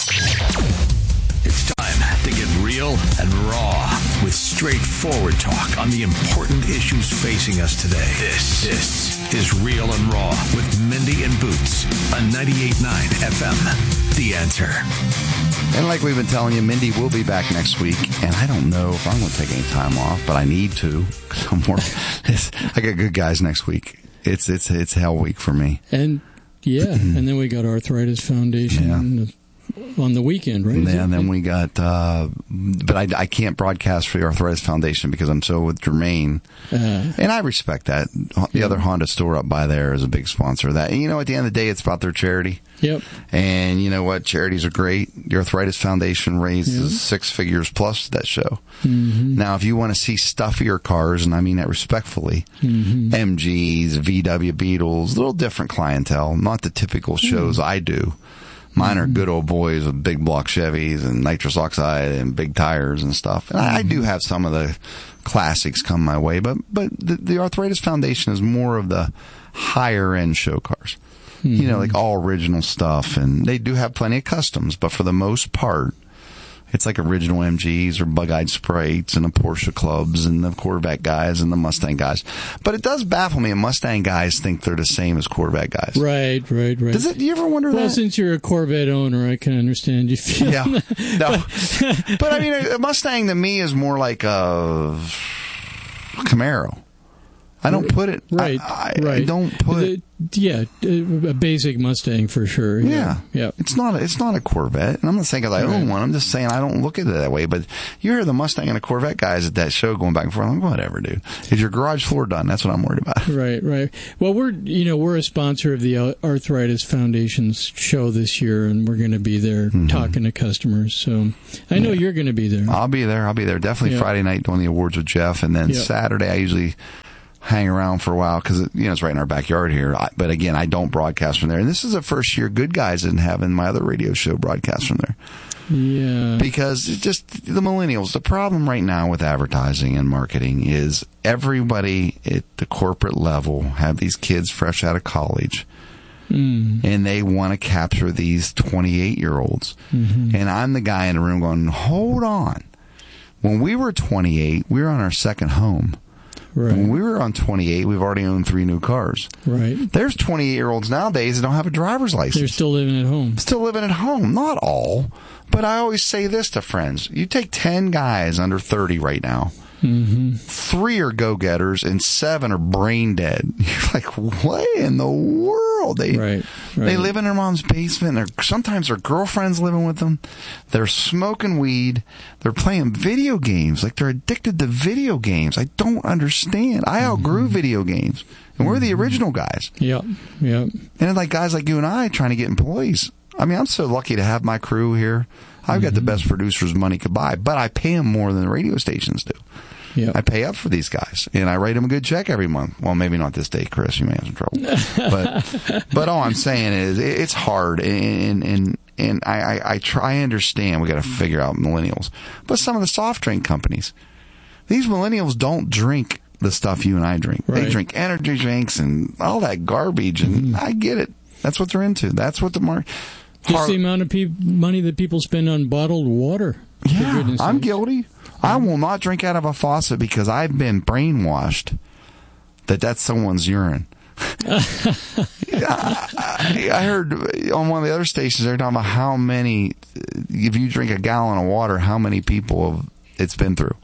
Speaker 5: It's time to get real and raw with straightforward talk on the important issues facing us today. This, this is Real and Raw with Mindy and Boots on ninety-eight point nine F M. The Answer.
Speaker 8: And like we've been telling you, Mindy will be back next week, and I don't know if I'm going to take any time off, but I need to. I'm working. I got good guys next week. It's it's it's hell week for me.
Speaker 10: And yeah, and then we got Arthritis Foundation yeah. on the weekend, right?
Speaker 8: Yeah, and then we got, uh, but I, I can't broadcast for the Arthritis Foundation because I'm so with Jermaine. Uh, and I respect that. The yeah. other Honda store up by there is a big sponsor of that. And, you know, at the end of the day, it's about their charity.
Speaker 10: Yep.
Speaker 8: And you know what? Charities are great. The Arthritis Foundation raises yep. six figures plus that show. Mm-hmm. Now, if you want to see stuffier cars, and I mean that respectfully, mm-hmm. M Gs, V W Beetles, a little different clientele, not the typical shows mm. I do. Mine are good old boys with big block Chevys and nitrous oxide and big tires and stuff. And I, I do have some of the classics come my way, but but the, the Arthritis Foundation is more of the higher end show cars. Mm-hmm. You know, like all original stuff, and they do have plenty of customs, but for the most part, it's like original M Gs or bug-eyed sprites and the Porsche clubs and the Corvette guys and the Mustang guys. But it does baffle me, Mustang guys think they're the same as Corvette guys.
Speaker 10: Right, right, right.
Speaker 8: Does it? Do you ever wonder
Speaker 10: well,
Speaker 8: that?
Speaker 10: Well, since you're a Corvette owner, I can understand you feel.
Speaker 8: Yeah, no, but I mean, a Mustang to me is more like a Camaro. I don't put it.
Speaker 10: Right,
Speaker 8: I, I,
Speaker 10: right.
Speaker 8: I don't put.
Speaker 10: The, yeah, a basic Mustang for sure. Yeah,
Speaker 8: yeah.
Speaker 10: yeah.
Speaker 8: It's not. A, it's not a Corvette, and I'm not saying 'cause I own
Speaker 10: right.
Speaker 8: one. I'm just saying I don't look at it that way. But you hear the Mustang and the Corvette guys at that show going back and forth. I'm like, whatever, dude. Is your garage floor done? That's what I'm worried about.
Speaker 10: Right, right. Well, we're you know we're a sponsor of the Arthritis Foundation's show this year, and we're going to be there mm-hmm. talking to customers. So I know yeah. you're going to be there.
Speaker 8: I'll be there. I'll be there. Definitely yeah. Friday night doing the awards with Jeff, and then yeah. Saturday I usually hang around for a while because you know it's right in our backyard here. I, but again, I don't broadcast from there, and this is the first year Good Guys didn't have in my other radio show broadcast from there.
Speaker 10: Yeah,
Speaker 8: because it's just the millennials. The problem right now with advertising and marketing is everybody at the corporate level have these kids fresh out of college. Mm. And they want to capture these twenty-eight year olds. Mm-hmm. And I'm the guy in the room going, hold on. When we were twenty-eight, we were on our second home.
Speaker 10: Right.
Speaker 8: When we were on twenty-eight, we've already owned three new cars.
Speaker 10: Right.
Speaker 8: There's twenty-eight-year-olds nowadays that don't have a driver's license.
Speaker 10: They're still living at home.
Speaker 8: Still living at home. Not all. But I always say this to friends. You take ten guys under thirty right now. Mm-hmm. Three are go-getters and seven are brain dead. You're like, what in the world? They
Speaker 10: right, right.
Speaker 8: they live in their mom's basement. They're, sometimes their girlfriend's living with them. They're smoking weed. They're playing video games. Like they're addicted to video games. I don't understand. I outgrew mm-hmm. video games. And we're the original guys.
Speaker 10: Yep, yep.
Speaker 8: And like guys like you and I trying to get employees. I mean, I'm so lucky to have my crew here. I've mm-hmm. got the best producers money could buy, but I pay them more than the radio stations do.
Speaker 10: Yep.
Speaker 8: I pay up for these guys, and I write them a good check every month. Well, maybe not this day, Chris. You may have some trouble. But but all I'm saying is it's hard, and and and I, I, I try. I understand we got to figure out millennials, but some of the soft drink companies, these millennials don't drink the stuff you and I drink. Right. They drink energy drinks and all that garbage, and mm. I get it. That's what they're into. That's what the market.
Speaker 10: Just Har- the amount of pe- money that people spend on bottled water.
Speaker 8: Yeah, I'm guilty. I will not drink out of a faucet because I've been brainwashed that that's someone's urine. I, I heard on one of the other stations they're talking about how many, if you drink a gallon of water, how many people have it's been through.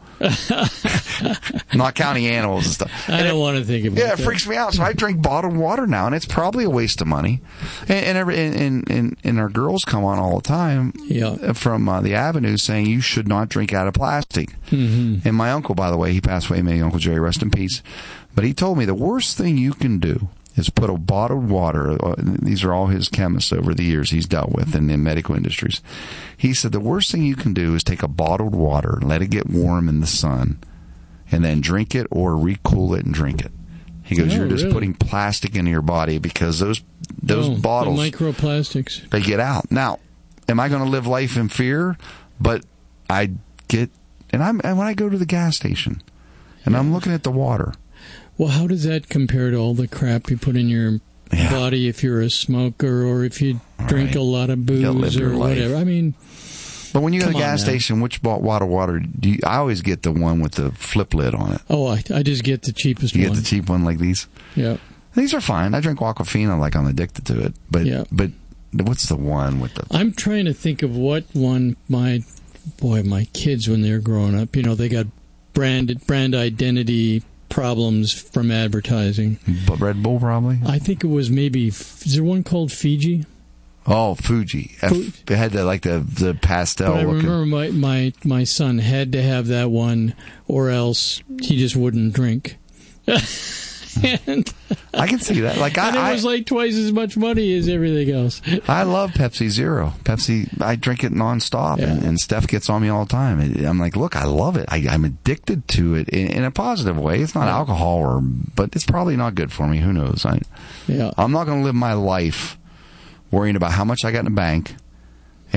Speaker 8: Not counting animals and stuff.
Speaker 10: I
Speaker 8: and
Speaker 10: don't
Speaker 8: it,
Speaker 10: want to think about
Speaker 8: yeah,
Speaker 10: that.
Speaker 8: Yeah, it freaks me out. So I drink bottled water now, and it's probably a waste of money. And and, every, and, and, and our girls come on all the time
Speaker 10: yeah.
Speaker 8: from uh, the Avenue saying you should not drink out of plastic.
Speaker 10: Mm-hmm.
Speaker 8: And my uncle, by the way, he passed away, may Uncle Jerry rest in peace. But he told me the worst thing you can do is put a bottled water, these are all his chemists over the years he's dealt with in the medical industries. He said the worst thing you can do is take a bottled water, let it get warm in the sun, and then drink it or recool it and drink it. He goes,
Speaker 10: oh,
Speaker 8: you're just
Speaker 10: really?
Speaker 8: putting plastic into your body because those those
Speaker 10: oh,
Speaker 8: bottles,
Speaker 10: the microplastics,
Speaker 8: they get out. Now, am I going to live life in fear? But I get, and I'm and when I go to the gas station, and yeah. I'm looking at the water.
Speaker 10: Well, how does that compare to all the crap you put in your yeah. body if you're a smoker or if you drink right. a lot of booze or whatever? I mean,
Speaker 8: but when you go to the gas
Speaker 10: now.
Speaker 8: station, which water water do you, I always get the one with the flip lid on it.
Speaker 10: Oh, I, I just get the cheapest
Speaker 8: you
Speaker 10: one.
Speaker 8: You get the cheap one like these?
Speaker 10: Yeah.
Speaker 8: These are fine. I drink Aquafina like I'm addicted to it. But
Speaker 10: yeah.
Speaker 8: but what's the one with the...
Speaker 10: I'm trying to think of what one my... Boy, my kids, when they were growing up, you know, they got brand, brand identity problems from advertising.
Speaker 8: But Red Bull, probably?
Speaker 10: I think it was maybe... Is there one called Fiji?
Speaker 8: Oh, Fuji. F- it had the, like the, the pastel
Speaker 10: but I
Speaker 8: looking...
Speaker 10: remember my, my, my son had to have that one or else he just wouldn't drink. and,
Speaker 8: I can see that. Like
Speaker 10: and
Speaker 8: I,
Speaker 10: it was like twice as much money as everything else.
Speaker 8: I love Pepsi Zero. Pepsi, I drink it nonstop, yeah. and, and Steph gets on me all the time. I'm like, look, I love it. I, I'm addicted to it in, in a positive way. It's not yeah. alcohol, or but it's probably not good for me. Who knows? I,
Speaker 10: yeah.
Speaker 8: I'm not going to live my life worrying about how much I got in the bank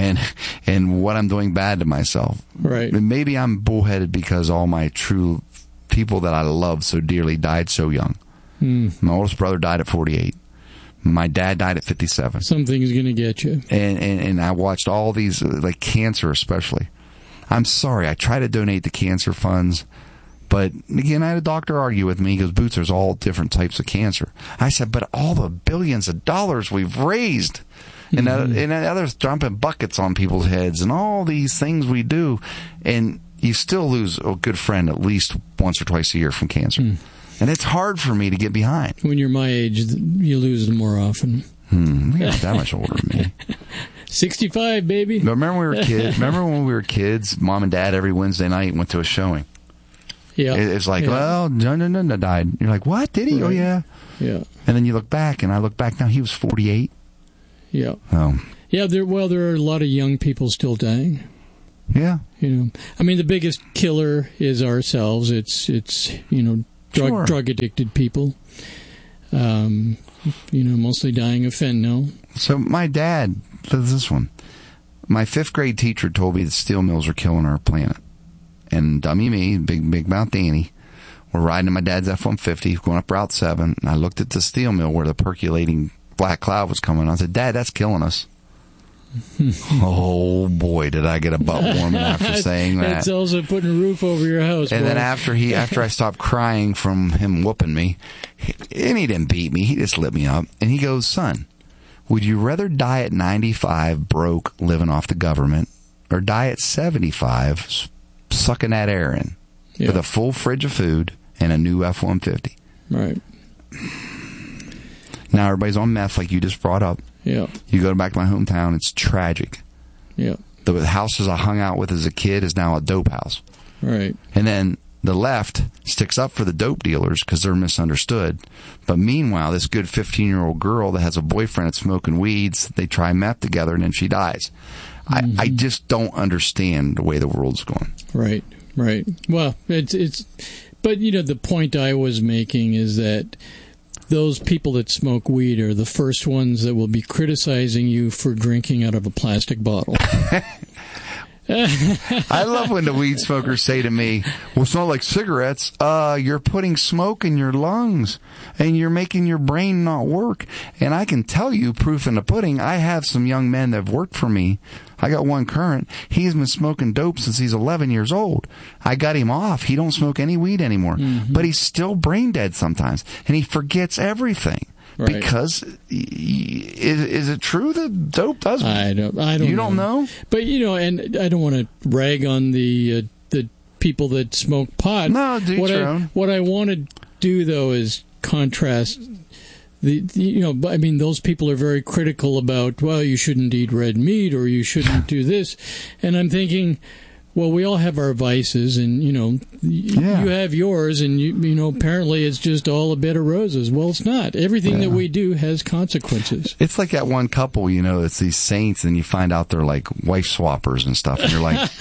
Speaker 8: and and what I'm doing bad to myself.
Speaker 10: Right.
Speaker 8: And maybe I'm bullheaded because all my true people that I love so dearly died so young.
Speaker 10: Mm.
Speaker 8: My oldest brother died at forty-eight. My dad died at fifty-seven.
Speaker 10: Something's going to get you.
Speaker 8: And, and and I watched all these, uh, like cancer especially. I'm sorry, I try to donate to cancer funds, but again, I had a doctor argue with me because Boots, there's all different types of cancer. I said, but all the billions of dollars we've raised, and mm-hmm. and others dumping buckets on people's heads, and all these things we do, and you still lose a good friend at least once or twice a year from cancer. Mm. And it's hard for me to get behind.
Speaker 10: When you're my age, you lose them more often.
Speaker 8: Hmm, you're not that much older than me.
Speaker 10: sixty-five, baby.
Speaker 8: But remember when we were kids? Remember when we were kids? Mom and Dad every Wednesday night went to a showing.
Speaker 10: Yeah,
Speaker 8: it's like,
Speaker 10: yeah.
Speaker 8: well, no, no, no, no, died. You're like, what? Did he? Right. Oh yeah,
Speaker 10: yeah.
Speaker 8: And then you look back, and I look back now. He was forty-eight.
Speaker 10: Yeah.
Speaker 8: Oh.
Speaker 10: Yeah. There. Well, there are a lot of young people still dying.
Speaker 8: Yeah.
Speaker 10: You know, I mean, the biggest killer is ourselves. It's it's you know, drug
Speaker 8: sure.
Speaker 10: drug addicted people. Um, you know, mostly dying of fentanyl.
Speaker 8: So my dad does this one. My fifth grade teacher told me that steel mills are killing our planet. And dummy me, big big mouth Danny, we're riding in my dad's F one fifty, going up Route seven, and I looked at the steel mill where the percolating black cloud was coming. I said, Dad, that's killing us. Oh boy, did I get a butt warming after saying that.
Speaker 10: It's also putting a roof over your house.
Speaker 8: And
Speaker 10: boy.
Speaker 8: then after he, after I stopped crying from him whooping me, and he didn't beat me, he just lit me up, and he goes, son, would you rather die at ninety-five broke, living off the government, or die at seventy-five sucking that air in yeah. with a full fridge of food and a new F one fifty?
Speaker 10: Right.
Speaker 8: Now everybody's on meth like you just brought up.
Speaker 10: Yeah.
Speaker 8: You go back to my hometown, it's tragic.
Speaker 10: Yeah.
Speaker 8: The houses I hung out with as a kid is now a dope house.
Speaker 10: Right.
Speaker 8: And then the left sticks up for the dope dealers because they're misunderstood. But meanwhile, this good fifteen-year-old girl that has a boyfriend that's smoking weeds, they try meth together and then she dies. Mm-hmm. I, I just don't understand the way the world's going.
Speaker 10: Right, right. Well, it's, it's, but you know, the point I was making is that those people that smoke weed are the first ones that will be criticizing you for drinking out of a plastic bottle.
Speaker 8: I love when the weed smokers say to me, well, it's not like cigarettes. Uh, you're putting smoke in your lungs and you're making your brain not work. And I can tell you, proof in the pudding, I have some young men that have worked for me. I got one current. He's been smoking dope since he's eleven years old. I got him off. He don't smoke any weed anymore. Mm-hmm. But he's still brain dead sometimes. And he forgets everything. Right. Because is, is it true that dope does?
Speaker 10: I don't. I don't.
Speaker 8: You
Speaker 10: know.
Speaker 8: don't know.
Speaker 10: But you know, and I don't want to rag on the uh, the people that smoke pot.
Speaker 8: No, do
Speaker 10: what
Speaker 8: your
Speaker 10: I,
Speaker 8: own.
Speaker 10: What I want to do though is contrast. The, the you know, I mean, those people are very critical about. Well, you shouldn't eat red meat, or you shouldn't do this, and I'm thinking. Well, we all have our vices, and, you know,
Speaker 8: yeah.
Speaker 10: you have yours, and, you you know, apparently it's just all a bed of roses. Well, it's not. Everything
Speaker 8: yeah.
Speaker 10: that we do has consequences.
Speaker 8: It's like that one couple, you know, it's these saints, and you find out they're like wife swappers and stuff, and you're like,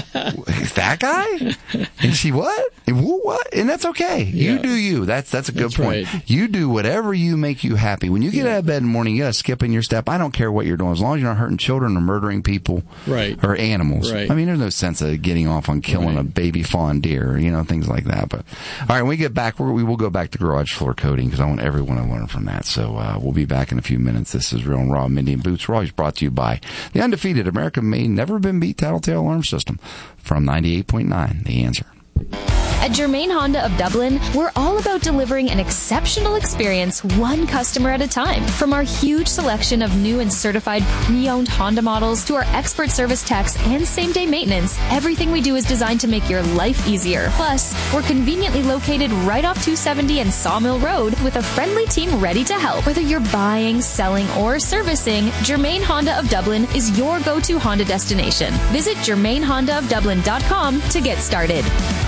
Speaker 8: that guy? And she what? And what? And that's okay. Yeah. You do you. That's that's a good
Speaker 10: that's
Speaker 8: point.
Speaker 10: Right.
Speaker 8: You do whatever you make you happy. When you get yeah. out of bed in the morning, you got to skip in your step. I don't care what you're doing, as long as you're not hurting children or murdering people
Speaker 10: right.
Speaker 8: or animals.
Speaker 10: Right.
Speaker 8: I mean, there's no sense of getting off on killing right. a baby fawn deer, you know, things like that. But all right, when we get back, we're, we will go back to garage floor coating because I want everyone to learn from that. So uh, we'll be back in a few minutes. This is Real and Raw, Mindy and Boots. We're always brought to you by the undefeated American-made, never-been-beat Tattletale Alarm System from ninety-eight point nine, The Answer.
Speaker 2: At Germain Honda of Dublin, we're all about delivering an exceptional experience one customer at a time. From our huge selection of new and certified pre-owned Honda models to our expert service techs and same-day maintenance, everything we do is designed to make your life easier. Plus, we're conveniently located right off two seventy and Sawmill Road with a friendly team ready to help. Whether you're buying, selling, or servicing, Germain Honda of Dublin is your go-to Honda destination. Visit germain honda of dublin dot com to get started.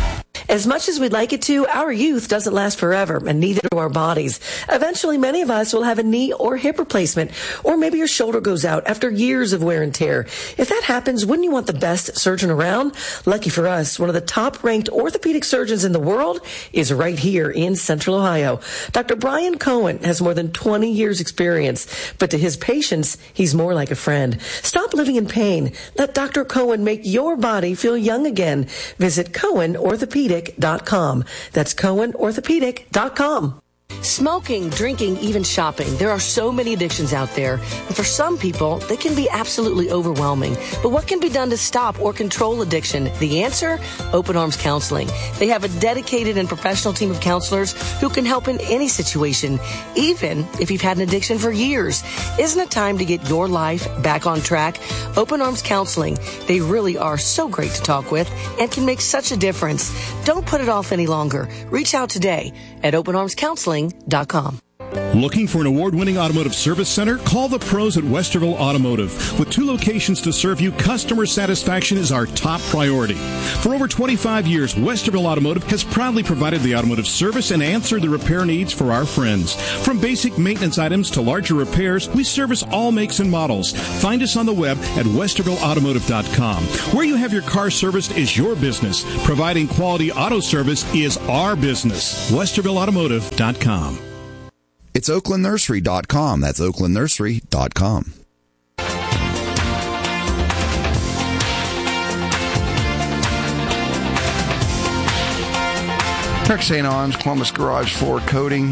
Speaker 9: As much as we'd like it to, our youth doesn't last forever, and neither do our bodies. Eventually, many of us will have a knee or hip replacement, or maybe your shoulder goes out after years of wear and tear. If that happens, wouldn't you want the best surgeon around? Lucky for us, one of the top-ranked orthopedic surgeons in the world is right here in Central Ohio. Doctor Brian Cohen has more than twenty years experience, but to his patients, he's more like a friend. Stop living in pain. Let Doctor Cohen make your body feel young again. Visit Cohen Orthopedic dot com. That's Cohen Orthopedic dot com. Smoking, drinking, even shopping. There are so many addictions out there. And for some people, they can be absolutely overwhelming. But what can be done to stop or control addiction? The answer? Open Arms Counseling. They have a dedicated and professional team of counselors who can help in any situation, even if you've had an addiction for years. Isn't it time to get your life back on track? Open Arms Counseling. They really are so great to talk with and can make such a difference. Don't put it off any longer. Reach out today at open arms counseling dot com.
Speaker 3: Looking for an award-winning automotive service center? Call the pros at Westerville Automotive. With two locations to serve you, customer satisfaction is our top priority. For over twenty-five years, Westerville Automotive has proudly provided the automotive service and answered the repair needs for our friends. From basic maintenance items to larger repairs, we service all makes and models. Find us on the web at westerville automotive dot com. Where you have your car serviced is your business. Providing quality auto service is our business. westerville automotive dot com.
Speaker 8: It's oakland nursery dot com. That's oakland nursery dot com. Rick Saint Onge, Columbus Garage Floor Coating.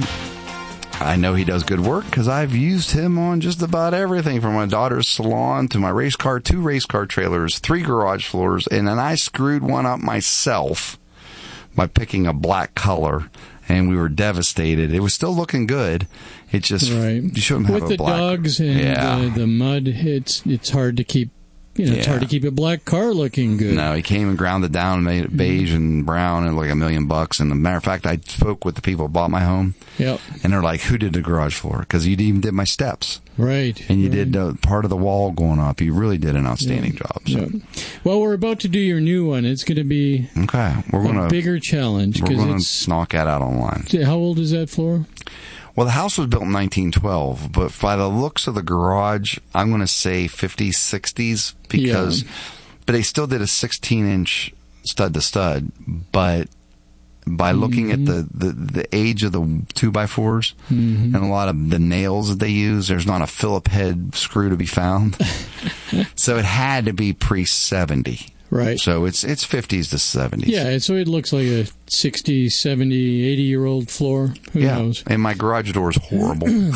Speaker 8: I know he does good work because I've used him on just about everything from my daughter's salon to my race car, two race car trailers, three garage floors, and then I screwed one up myself by picking a black color. And we were devastated. It was still looking good. It just
Speaker 10: right.
Speaker 8: you shouldn't have
Speaker 10: with
Speaker 8: a
Speaker 10: the
Speaker 8: black.
Speaker 10: dogs and
Speaker 8: yeah.
Speaker 10: uh, the mud. It's it's hard to keep. You know,
Speaker 8: yeah.
Speaker 10: It's hard to keep a black car looking good.
Speaker 8: No, he came and ground it down and made it beige and brown and like a million bucks. And as a matter of fact, I spoke with the people who bought my home.
Speaker 10: Yep. And
Speaker 8: they're like, "Who did the garage floor? Because you even did my steps."
Speaker 10: Right.
Speaker 8: And you
Speaker 10: right.
Speaker 8: did uh, part of the wall going up. You really did an outstanding
Speaker 10: yeah.
Speaker 8: job. So.
Speaker 10: Yeah. Well, we're about to do your new one. It's going to be
Speaker 8: okay. We're gonna,
Speaker 10: a bigger challenge.
Speaker 8: We're going
Speaker 10: to
Speaker 8: knock that out online.
Speaker 10: How old is that floor?
Speaker 8: Well, the house was built in nineteen twelve, but by the looks of the garage, I'm going to say fifties, sixties, because, yeah. but they still did a sixteen inch stud to stud, but by looking mm-hmm. at the, the, the age of the two by fours mm-hmm. and a lot of the nails that they use, there's not a Phillip head screw to be found. So it had to be pre seventy.
Speaker 10: Right.
Speaker 8: So it's it's fifties to seventies.
Speaker 10: Yeah, so it looks like a sixty, seventy, eighty-year-old floor. Who
Speaker 8: yeah.
Speaker 10: knows?
Speaker 8: And my garage door is horrible.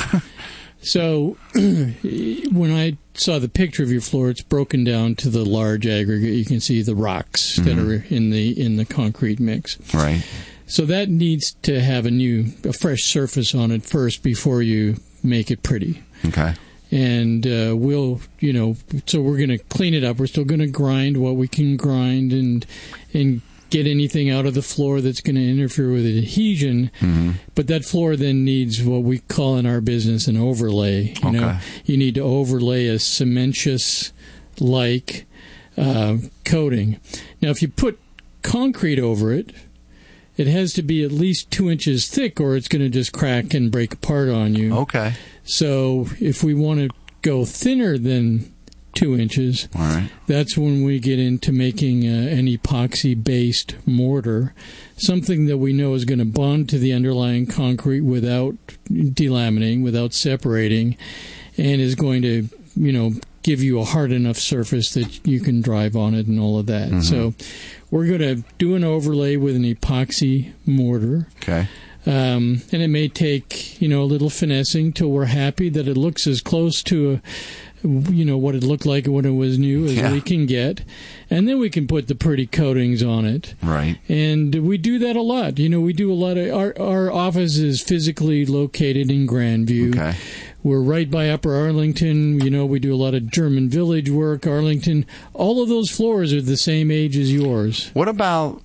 Speaker 10: So when I saw the picture of your floor, it's broken down to the large aggregate. You can see the rocks mm-hmm. that are in the in the concrete mix.
Speaker 8: Right.
Speaker 10: So that needs to have a new, a fresh surface on it first before you make it pretty.
Speaker 8: Okay.
Speaker 10: And uh, we'll, you know, so we're going to clean it up. We're still going to grind what we can grind and and get anything out of the floor that's going to interfere with adhesion. Mm-hmm. But that floor then needs what we call in our business an overlay. You
Speaker 8: okay.
Speaker 10: know, you need to overlay a cementitious-like uh, coating. Now, if you put concrete over it, it has to be at least two inches thick, or it's going to just crack and break apart on you.
Speaker 8: Okay.
Speaker 10: So if we want to go thinner than two inches,
Speaker 8: all right.
Speaker 10: that's when we get into making uh, an epoxy-based mortar, something that we know is going to bond to the underlying concrete without delaminating, without separating, and is going to, you know, give you a hard enough surface that you can drive on it and all of that. Mm-hmm. So we're going to do an overlay with an epoxy mortar.
Speaker 8: Okay.
Speaker 10: Um, and it may take, you know, a little finessing till we're happy that it looks as close to, a, you know, what it looked like when it was new as yeah. we can get. And then we can put the pretty coatings on it.
Speaker 8: Right.
Speaker 10: And we do that a lot. You know, we do a lot of, our, our office is physically located in Grandview.
Speaker 8: Okay.
Speaker 10: We're right by Upper Arlington. You know, we do a lot of German Village work, Arlington. All of those floors are the same age as yours.
Speaker 8: What about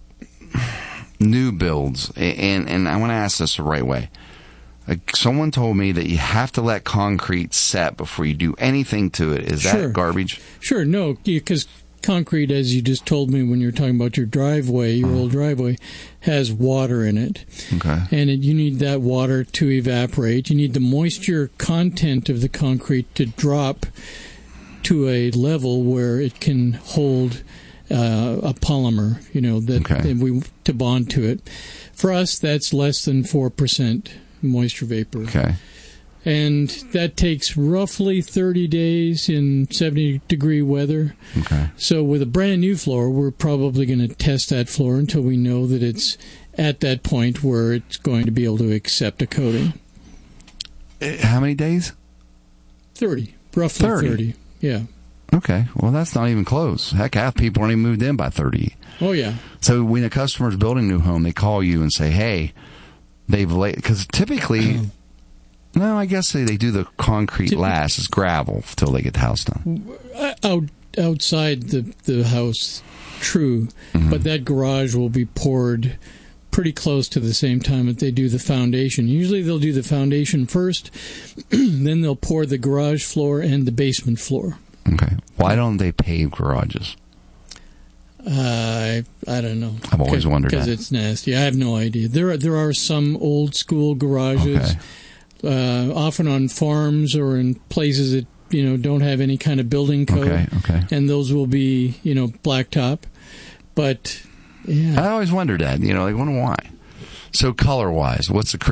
Speaker 8: new builds? And and I want to ask this the right way. Like, someone told me that you have to let concrete set before you do anything to it. Is that
Speaker 10: sure.
Speaker 8: garbage?
Speaker 10: Sure, no, because concrete, as you just told me when you were talking about your driveway, your uh-huh. old driveway, has water in it.
Speaker 8: Okay.
Speaker 10: And it, you need that water to evaporate. You need the moisture content of the concrete to drop to a level where it can hold uh, a polymer, you know, that,
Speaker 8: okay.
Speaker 10: that we to bond to it. For us, that's less than four percent moisture vapor.
Speaker 8: Okay.
Speaker 10: And that takes roughly thirty days in seventy degree weather.
Speaker 8: Okay.
Speaker 10: So with a brand new floor, we're probably going to test that floor until we know that it's at that point where it's going to be able to accept a coating.
Speaker 8: How many days?
Speaker 10: thirty. Roughly
Speaker 8: thirty.
Speaker 10: thirty. Yeah.
Speaker 8: Okay. Well, that's not even close. Heck, half people aren't even moved in by thirty.
Speaker 10: Oh, yeah.
Speaker 8: So when a customer's building a new home, they call you and say, hey, they've laid... Because typically... No, I guess they, they do the concrete last. It's gravel till they get the house done.
Speaker 10: Out, outside the, the house, true.
Speaker 8: Mm-hmm.
Speaker 10: But that garage will be poured pretty close to the same time that they do the foundation. Usually they'll do the foundation first, then they'll pour the garage floor and the basement floor.
Speaker 8: Okay. Why don't they pave garages?
Speaker 10: Uh, I I don't know.
Speaker 8: I've always wondered that.
Speaker 10: Because it's nasty. I have no idea. There are, there are some old school garages.
Speaker 8: Okay.
Speaker 10: Uh, often on farms or in places that, you know, don't have any kind of building code.
Speaker 8: Okay, okay.
Speaker 10: And those will be, you know, blacktop. But, yeah.
Speaker 8: I always wondered that. You know, I wonder why. So color-wise, what's the